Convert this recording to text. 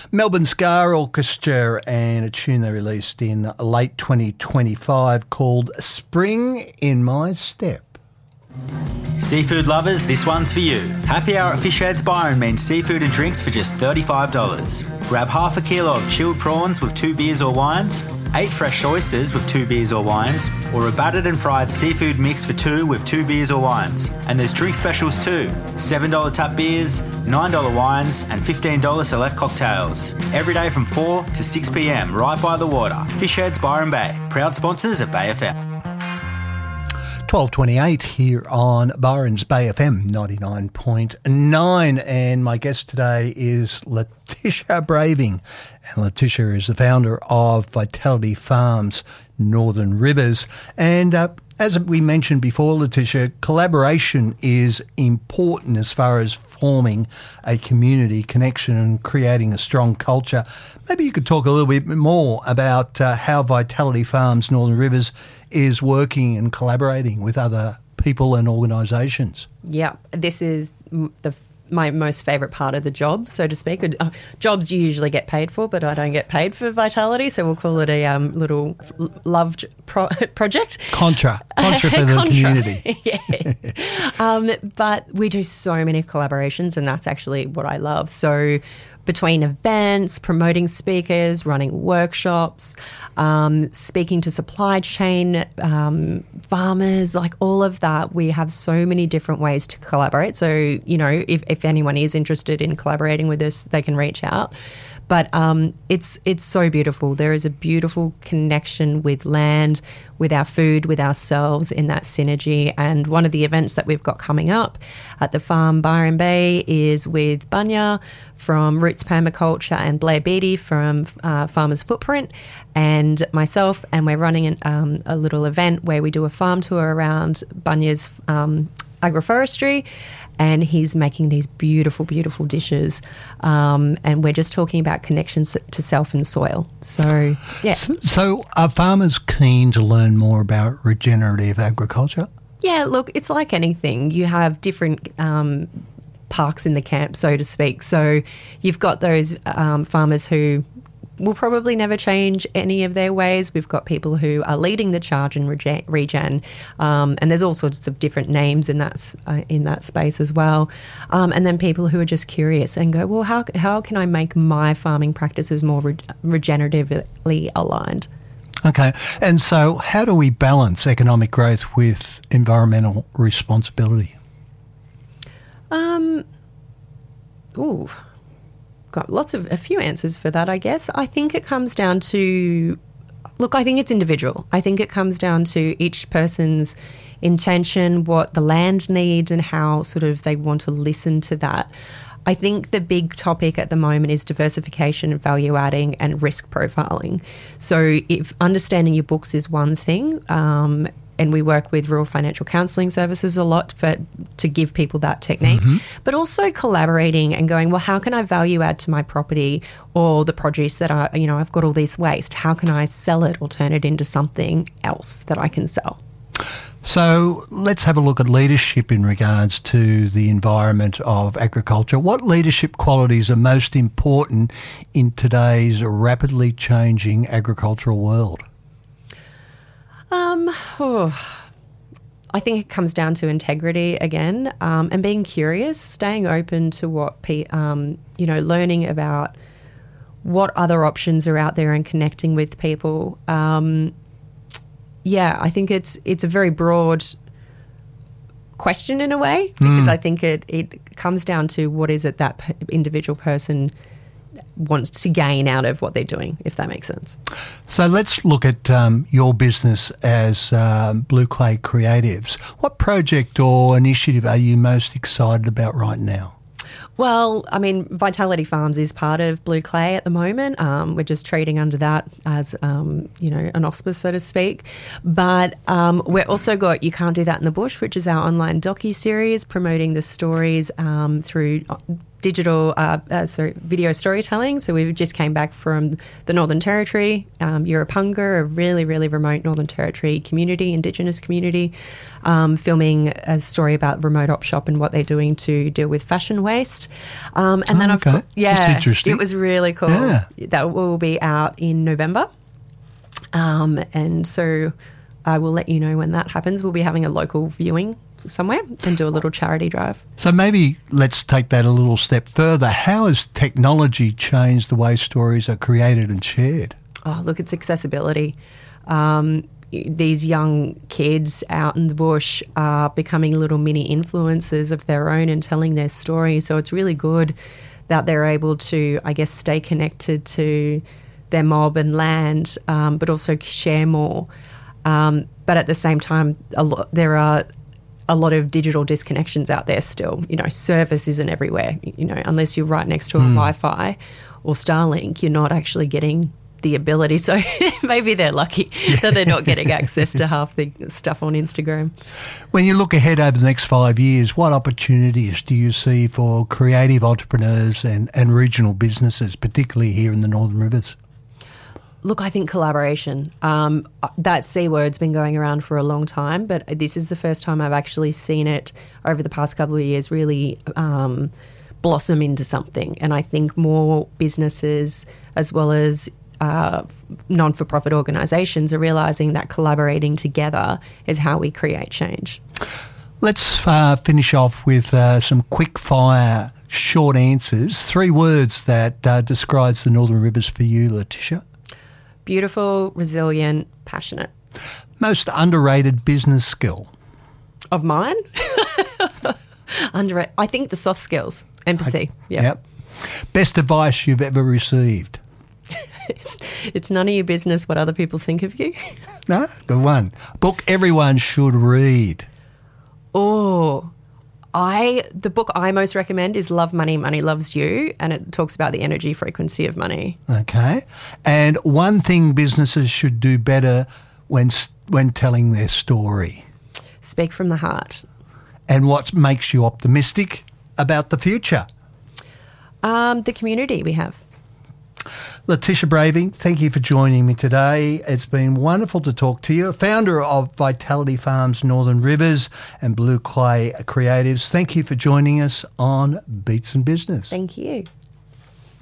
Melbourne Ska Orchestra and a tune they released in late 2025 called Spring in My Step. Seafood lovers, this one's for you. Happy Hour at Fish Heads Byron means seafood and drinks for just $35. Grab half a kilo of chilled prawns with 2 beers or wines, 8 fresh oysters with 2 beers or wines, or a battered and fried seafood mix for 2 with 2 beers or wines. And there's drink specials too. $7 tap beers, $9 wines, and $15 select cocktails. Every day from 4 to 6 p.m, right by the water. Fish Heads Byron Bay, proud sponsors of Bay FM. 12:28 here on Byron's Bay FM 99.9, and my guest today is Letitia Braving, and Letitia is the founder of Vitality Farms Northern Rivers. And as we mentioned before, Letitia, collaboration is important as far as forming a community connection and creating a strong culture. Maybe you could talk a little bit more about how Vitality Farms Northern Rivers is working and collaborating with other people and organisations. Yeah, this is my most favourite part of the job, so to speak. Jobs you usually get paid for, but I don't get paid for Vitality, so we'll call it a little loved project. Contra for the community. Yeah. But we do so many collaborations, and that's actually what I love. So between events, promoting speakers, running workshops, speaking to supply chain farmers, like all of that, we have so many different ways to collaborate. So, you know, if anyone is interested in collaborating with us, they can reach out. But it's so beautiful. There is a beautiful connection with land, with our food, with ourselves in that synergy. And one of the events that we've got coming up at the farm Byron Bay is with Bunya from Roots Permaculture and Blair Beattie from Farmer's Footprint and myself. And we're running a little event where we do a farm tour around Bunya's agroforestry, and he's making these beautiful, beautiful dishes. And we're just talking about connections to self and soil. So, yeah. So are farmers keen to learn more about regenerative agriculture? Yeah, look, it's like anything. You have different parks in the camp, so to speak. So you've got those farmers who will probably never change any of their ways. We've got people who are leading the charge in regen, and there's all sorts of different names in that space as well. And then people who are just curious and go, well, how can I make my farming practices more regeneratively aligned? Okay, and so how do we balance economic growth with environmental responsibility? Got a few answers for that, I guess. I think it comes down to, I think it's individual. I think it comes down to each person's intention, what the land needs and how sort of they want to listen to that. I think the big topic at the moment is diversification, value adding and risk profiling. So if understanding your books is one thing, and we work with rural financial counselling services a lot to give people that technique, but also collaborating and going, well, how can I value add to my property or the produce that I've got all this waste? How can I sell it or turn it into something else that I can sell? So let's have a look at leadership in regards to the environment of agriculture. What leadership qualities are most important in today's rapidly changing agricultural world? I think it comes down to integrity again, and being curious, staying open to what learning about what other options are out there and connecting with people. I think it's a very broad question in a way, because I think it comes down to what is it that individual person wants to gain out of what they're doing, if that makes sense. So let's look at your business as Blue Clay Creatives. What project or initiative are you most excited about right now? Well, I mean, Vitality Farms is part of Blue Clay at the moment. We're just treating under that as, an auspice, so to speak. But we're also got You Can't Do That in the Bush, which is our online docu-series promoting the stories through video storytelling. So we just came back from the Northern Territory, Yurapunga, a really, really remote Northern Territory community, Indigenous community, filming a story about Remote Op Shop and what they're doing to deal with fashion waste. And then okay. That's interesting. it was really cool. Yeah. That will be out in November. And so I will let you know when that happens. We'll be having a local viewing somewhere and do a little charity drive. So maybe let's take that a little step further. How has technology changed the way stories are created and shared? Oh, look, it's accessibility. These young kids out in the bush are becoming little mini influencers of their own and telling their story. So it's really good that they're able to, I guess, stay connected to their mob and land, but also share more. But at the same time, there are a lot of digital disconnections out there still. Service isn't everywhere. Unless you're right next to a Wi-Fi or Starlink, you're not actually getting the ability. So maybe they're lucky that they're not getting access to half the stuff on Instagram. When you look ahead over the next 5 years, what opportunities do you see for creative entrepreneurs and regional businesses, particularly here in the Northern Rivers? Look, I think collaboration. That C word's been going around for a long time, but this is the first time I've actually seen it over the past couple of years really blossom into something. And I think more businesses as well as non-for-profit organisations are realising that collaborating together is how we create change. Let's finish off with some quick-fire short answers. 3 words that describes the Northern Rivers for you, Letitia. Beautiful, resilient, passionate. Most underrated business skill? Of mine? Underrated. I think the soft skills, empathy. Yep. Best advice you've ever received? It's none of your business what other people think of you. No, good one. Book everyone should read? Oh, the book I most recommend is Love Money, Money Loves You, and it talks about the energy frequency of money. Okay. And one thing businesses should do better when telling their story? Speak from the heart. And what makes you optimistic about the future? The community we have. Letitia Braving, thank you for joining me today. It's been wonderful to talk to you. Founder of Vitality Farms Northern Rivers and Blue Clay Creatives. Thank you for joining us on Beats and Business. Thank you.